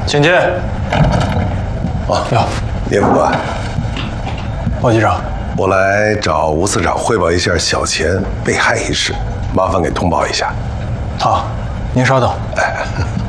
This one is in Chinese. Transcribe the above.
请进。 哟，聂副官， 鲍局长， 我来找吴司长汇报一下小钱被害一事，麻烦给通报一下。 好，您稍等。 哎。